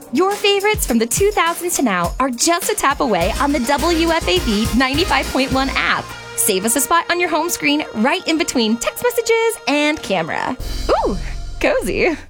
Your favorites from the 2000s to now are just a tap away on the WFAB 95.1 app. Save us a spot on your home screen right in between text messages and camera. Ooh, cozy.